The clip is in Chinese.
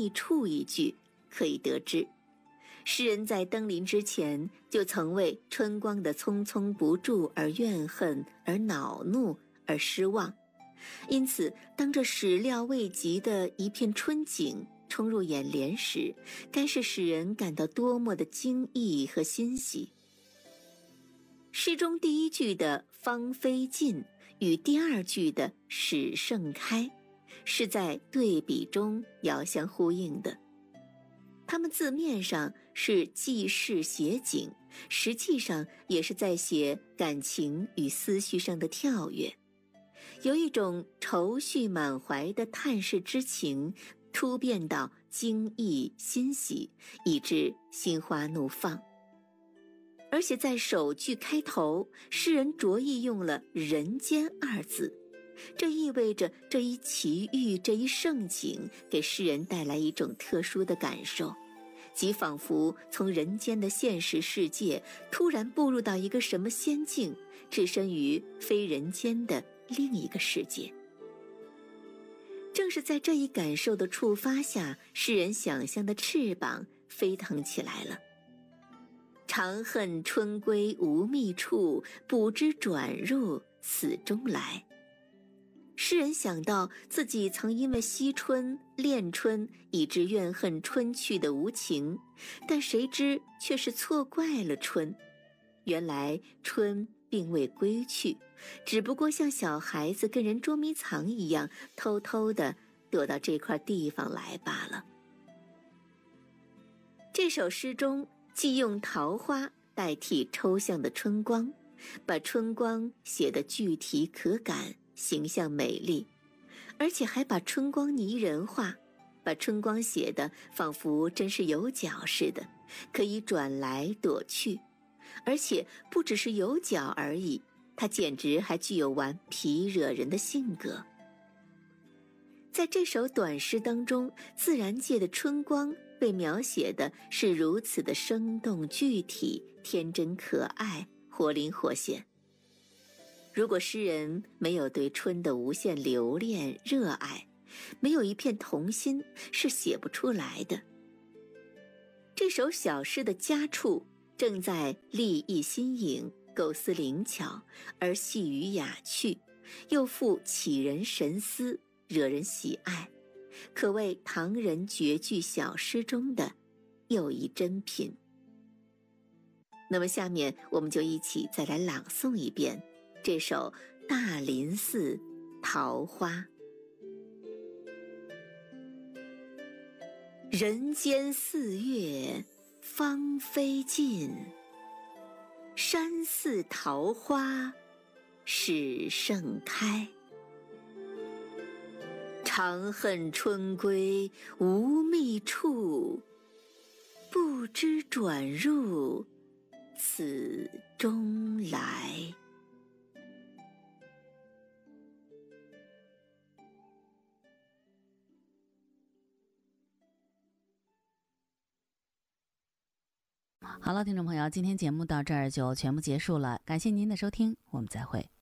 觅处”一句可以得知，诗人在登临之前就曾为春光的匆匆不住而怨恨，而恼怒，而失望。因此当这始料未及的一片春景冲入眼帘时，该是使人感到多么的惊异和欣喜。诗中第一句的芳菲尽与第二句的始盛开是在对比中遥相呼应的。它们字面上是记事写景，实际上也是在写感情与思绪上的跳跃，有一种愁绪满怀的叹世之情突变到惊异欣喜，以致心花怒放。而且在首句开头，诗人着意用了人间二字，这意味着这一奇遇，这一盛景给诗人带来一种特殊的感受，即仿佛从人间的现实世界突然步入到一个什么仙境，置身于非人间的另一个世界。正是在这一感受的触发下，诗人想象的翅膀飞腾起来了。长恨春归无觅处，不知转入此中来。诗人想到自己曾因为惜春恋春以致怨恨春去的无情，但谁知却是错怪了春。原来春并未归去，只不过像小孩子跟人捉迷藏一样，偷偷地躲到这块地方来罢了。这首诗中既用桃花代替抽象的春光，把春光写得具体可感，形象美丽，而且还把春光拟人化，把春光写得仿佛真是有脚似的，可以转来躲去，而且不只是有脚而已，它简直还具有顽皮惹人的性格。在这首短诗当中，自然界的春光被描写的是如此的生动具体，天真可爱，活灵活现。如果诗人没有对春的无限留恋热爱，没有一片童心，是写不出来的。这首小诗的佳处正在立意新颖，构思灵巧，而细语雅趣，又富启人神思，惹人喜爱，可谓唐人绝句小诗中的又一珍品。那么下面我们就一起再来朗诵一遍这首《大林寺桃花》。人间四月芳菲尽，山寺桃花始盛开。长恨春归无觅处，不知转入此中来。 好了，听众朋友，今天节目到这儿就全部结束了，感谢您的收听，我们再会。